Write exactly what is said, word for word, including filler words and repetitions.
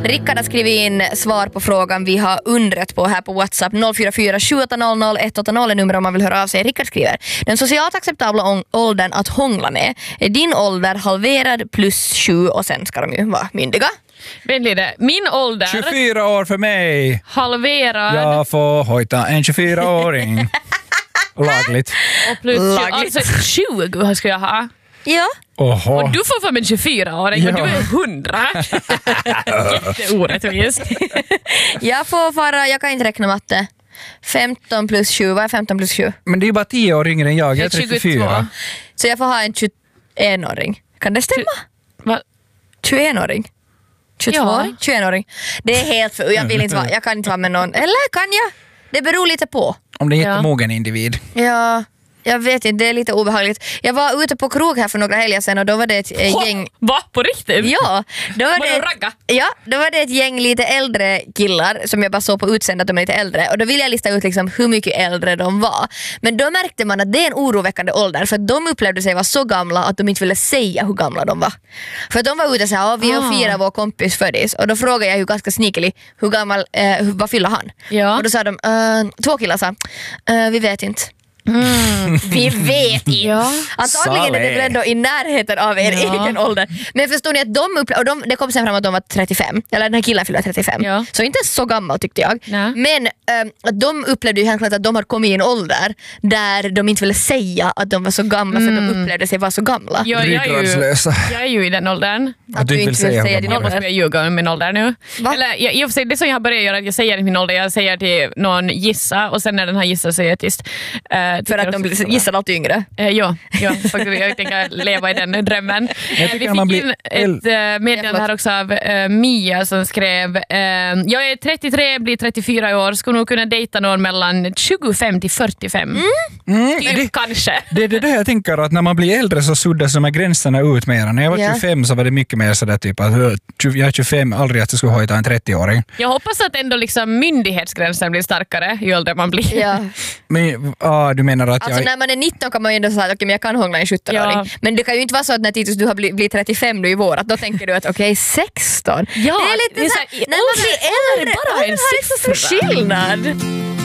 Rickard har skrivit in svar på frågan vi har undrat på här på WhatsApp. Noll fyra fyra sju åtta noll noll ett åtta noll är nummer om man vill höra av sig. Rickard skriver: den socialt acceptabla å- åldern att hångla med är din ålder halverad plus sju och sen ska de ju vara myndiga. Vänta lite. Min ålder tjugofyra år för mig. halverad Jag får hojta en tjugofyra-åring. Lagligt. och plus Lagligt. alltså tjugo ska jag ha. Ja. Oho. Och du får för mig tjugofyra-åring och Ja. du är hundra. Jätteorättvist. Jag får fara, jag kan inte räkna matte. femton plus sju, vad är femton plus sju? Men det är ju bara tio år yngre än jag, jag är trettiofyra. Så jag får ha en tjugoen-åring. Kan det stämma? Va? tjugoen-åring? tjugotvå-åring? Ja. tjugoen-åring. Det är helt för... Jag vill inte vara, jag kan inte vara med någon. Eller kan jag? Det beror lite på. Om det är en Ja. jättemogen individ. Ja, jag vet inte, det är lite obehagligt. Jag var ute på krog här för några helger sedan och då var det ett eh, gäng... Va? På riktigt? Ja, då var, Var det de ett, ragga? ja, då var det ett gäng lite äldre killar som jag bara såg på utseendet att de är lite äldre och då ville jag lista ut liksom hur mycket äldre de var. Men då märkte man att det är en oroväckande ålder för att de upplevde sig vara så gamla att de inte ville säga hur gamla de var. För att de var ute och sa, vi och Ah. firar vår kompis födis och då frågade jag ju ganska sneakily hur gammal, eh, hur, vad fyller han? Ja. Och då sa de, uh, två killar sa, uh, vi vet inte. Mm, vi vet inte. Ja. Antagligen är det väl ändå i närheten av er Ja. egen ålder. Men förstår ni att de, upple- och de det kom sen fram att de var trettiofem. Eller den här killen fyllde trettiofem. Ja. Så inte så gammal tyckte jag. Nej. Men ähm, att de upplevde ju helt klart att de hade kommit i en ålder där de inte ville säga att de var så gamla för att de upplevde sig vara så gamla. Jag, jag, är ju, Ryggradslösa. jag är ju i den åldern. Att du inte vill säga din Jag måste ålder. jag ljuga om min ålder nu. Va? Eller, jag, i och för sig, det är så jag har börjat göra, att jag säger inte min ålder, jag säger till någon gissa och sen när den här gissar så är jag tyst. Uh, För att de blir- gissar alltid yngre. Uh, ja, ja, faktiskt, jag tänker leva i den drömmen. Jag Uh, tycker vi att man fick blir in ett uh, meddelande här också av uh, Mia som skrev uh, jag är trettiotre, blir trettiofyra i år, skulle nog kunna dejta någon mellan tjugofem till fyrtiofem. Mm, Typ, det, kanske. det är det där jag tänker, att när man blir äldre så suddas de här gränserna ut mer. När jag var Ja. tjugofem så var det mycket mer sådär typ att "Hö, jag är tjugofem, aldrig att jag skulle hojta en trettio-åring. Jag hoppas att ändå liksom myndighetsgränsen blir starkare ju äldre man blir. Ja. Men ah, du menar att Alltså jag... när man är nitton kan man ju ändå säga att okay, men jag kan hångla en sjutton-åring. Ja. Men det kan ju inte vara så att när Titus du har blivit bli trettiofem nu i vår att då tänker du att okej okay, sexton. Ja, det är lite det är så så här, här, när man ålder- blir ålder är äldre, bara en ålder har inte så stor siffra. skillnad.